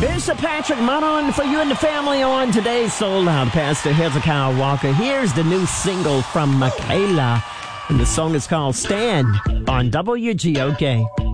Bishop Patrick Monahan for you and the family on today's Soul Out. Pastor Hezekiah Walker. Here's the new single from Michaela, and the song is called Stand on WGOK.